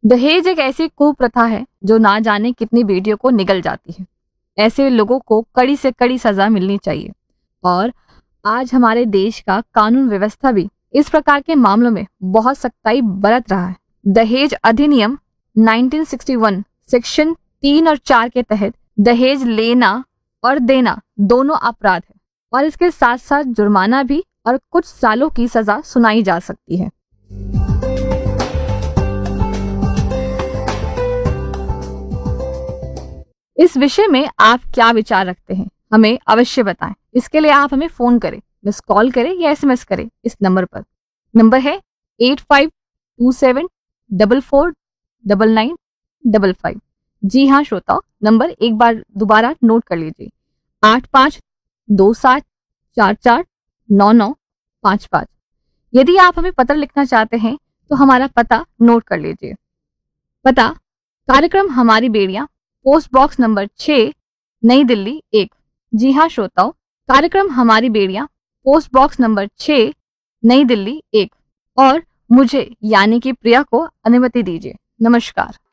दहेज एक ऐसी कुप्रथा है जो ना जाने कितनी बेटियों को निगल जाती है। ऐसे लोगों को कड़ी से कड़ी सजा मिलनी चाहिए। और आज हमारे देश का कानून व्यवस्था भी इस प्रकार के मामलों में बहुत सख्ताई बरत रहा है। दहेज अधिनियम 1961 सेक्शन 3 और 4 के तहत दहेज लेना और देना दोनों अपराध है और इसके साथ साथ जुर्माना भी और कुछ सालों की सजा सुनाई जा सकती है। इस विषय में आप क्या विचार रखते हैं, हमें अवश्य बताएं। इसके लिए आप हमें फोन करें, मिस कॉल करें या SMS करें इस नंबर पर। नंबर है 8527449955। जी हाँ श्रोताओ, नंबर एक बार दोबारा नोट कर लीजिए, 8527449955। यदि आप हमें पत्र लिखना चाहते हैं तो हमारा पता नोट कर लीजिए। पता कार्यक्रम हमारी बेड़ियां, पोस्ट बॉक्स नंबर 6, नई दिल्ली 1। जी हाँ श्रोताओ, कार्यक्रम हमारी बेड़ियां, पोस्ट बॉक्स नंबर 6, नई दिल्ली 1। और मुझे यानी कि प्रिया को अनुमति दीजिए। नमस्कार।